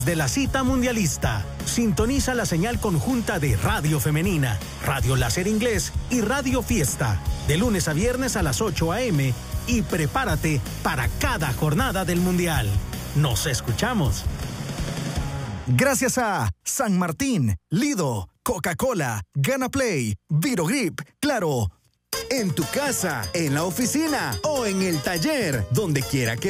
de la cita mundialista. Sintoniza la señal conjunta de Radio Femenina, Radio Láser Inglés y Radio Fiesta, de lunes a viernes a las 8 a.m. y prepárate para cada jornada del Mundial. Nos escuchamos. Gracias a San Martín, Lido, Coca-Cola, Gana Play, Virogrip, Claro. En tu casa, en la oficina o en el taller, donde quiera que